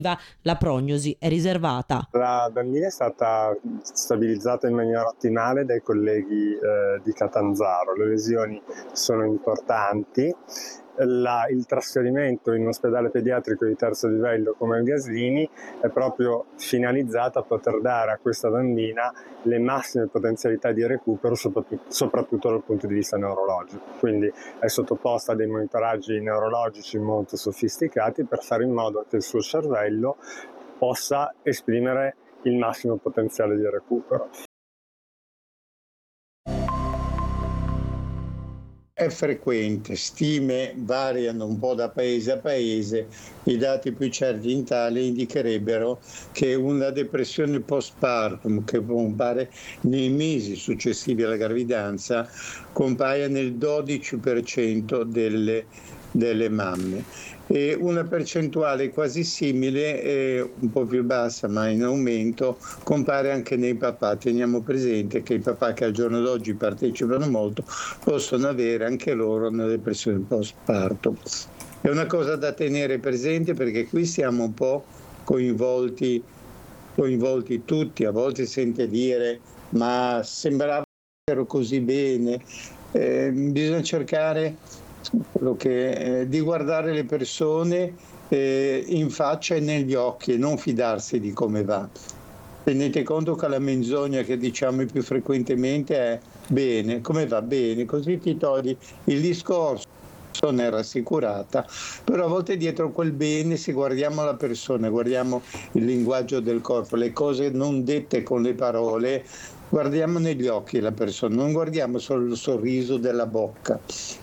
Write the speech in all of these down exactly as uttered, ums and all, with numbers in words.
La prognosi è riservata. La bambina è stata stabilizzata in maniera ottimale dai colleghi eh, di Catanzaro. Le lesioni sono importanti. La, il trasferimento in un ospedale pediatrico di terzo livello come il Gaslini è proprio finalizzato a poter dare a questa bambina le massime potenzialità di recupero, soprattutto, soprattutto dal punto di vista neurologico. Quindi è sottoposta a dei monitoraggi neurologici molto sofisticati per fare in modo che il suo cervello possa esprimere il massimo potenziale di recupero. È frequente, stime variano un po' da paese a paese, i dati più certi in Italia indicherebbero che una depressione postpartum che compare nei mesi successivi alla gravidanza compaia nel dodici per cento delle, delle mamme. E una percentuale quasi simile, eh, un po' più bassa ma in aumento, compare anche nei papà. Teniamo presente che i papà che al giorno d'oggi partecipano molto possono avere anche loro una depressione postpartum. È una cosa da tenere presente perché qui siamo un po' coinvolti, coinvolti tutti. A volte sente dire ma sembrava che ero così bene. Eh, bisogna cercare quello che, eh, di guardare le persone eh, in faccia e negli occhi e non fidarsi di come va. Tenete conto che la menzogna che diciamo più frequentemente è bene, come va bene, così ti togli il discorso, ne è rassicurata, però a volte dietro quel bene, se guardiamo la persona, guardiamo il linguaggio del corpo, le cose non dette con le parole, guardiamo negli occhi la persona, non guardiamo solo il sorriso della bocca.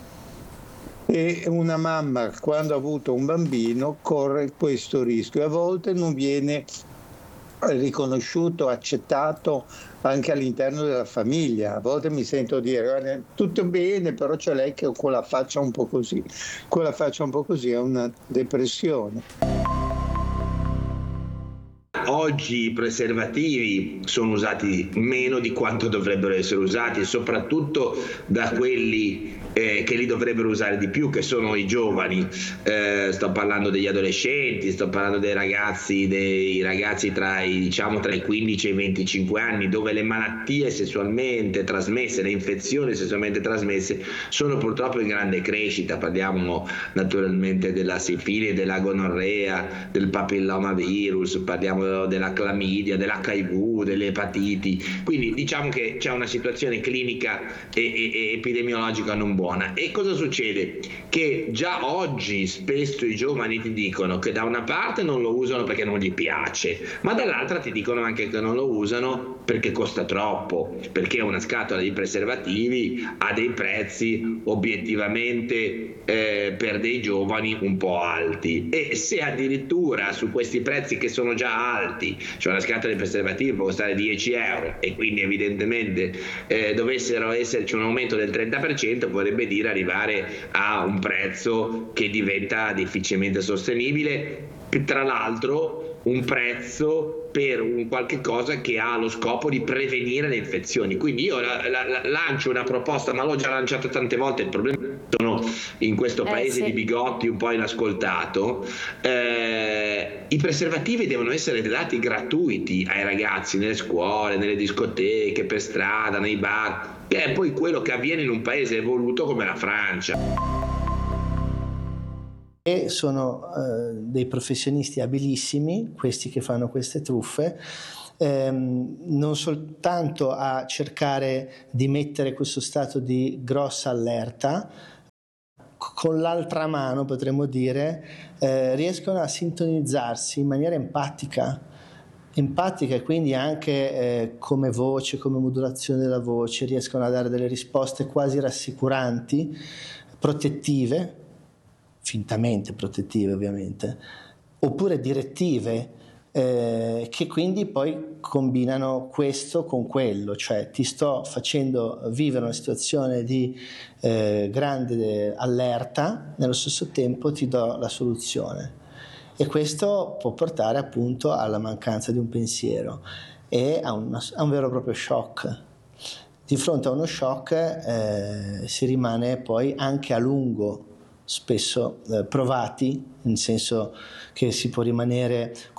E una mamma, quando ha avuto un bambino, corre questo rischio. A volte non viene riconosciuto, accettato anche all'interno della famiglia. A volte mi sento dire guarda, tutto bene, però c'è lei che con la faccia un po' così. Con la faccia un po' così è una depressione. Oggi i preservativi sono usati meno di quanto dovrebbero essere usati, soprattutto da quelli eh, che li dovrebbero usare di più, che sono i giovani. Eh, sto parlando degli adolescenti, sto parlando dei ragazzi, dei ragazzi tra i, diciamo, tra i quindici e i venticinque anni, dove le malattie sessualmente trasmesse, le infezioni sessualmente trasmesse sono purtroppo in grande crescita. Parliamo naturalmente della sifilide, della gonorrea, del papillomavirus, parliamo della clamidia, dell'H I V, delle epatiti. Quindi diciamo che c'è una situazione clinica e, e, e epidemiologica non buona. E cosa succede? Che già oggi spesso i giovani ti dicono che da una parte non lo usano perché non gli piace, ma dall'altra ti dicono anche che non lo usano perché costa troppo, perché una scatola di preservativi ha dei prezzi obiettivamente eh, per dei giovani un po' alti. E se addirittura su questi prezzi che sono già alti, cioè una scatola di preservativi può costare dieci euro e quindi evidentemente eh, dovessero esserci un aumento del trenta per cento, vorrebbe dire arrivare a un prezzo che diventa difficilmente sostenibile, tra l'altro un prezzo per un qualche cosa che ha lo scopo di prevenire le infezioni. Quindi io la, la, la lancio una proposta, ma l'ho già lanciata tante volte, il problema sono in questo paese eh, sì. di bigotti un po' inascoltato. Eh, i preservativi devono essere dati gratuiti ai ragazzi nelle scuole, nelle discoteche, per strada, nei bar, che è poi quello che avviene in un paese evoluto come la Francia. E sono eh, dei professionisti abilissimi, questi che fanno queste truffe, ehm, non soltanto a cercare di mettere questo stato di grossa allerta, con l'altra mano potremmo dire, eh, riescono a sintonizzarsi in maniera empatica, empatica e quindi anche eh, come voce, come modulazione della voce, riescono a dare delle risposte quasi rassicuranti, protettive, fintamente protettive ovviamente, oppure direttive eh, che quindi poi combinano questo con quello, cioè ti sto facendo vivere una situazione di eh, grande allerta, nello stesso tempo ti do la soluzione e questo può portare appunto alla mancanza di un pensiero e a, una, a un vero e proprio shock. Di fronte a uno shock eh, si rimane poi anche a lungo spesso eh, provati, nel senso che si può rimanere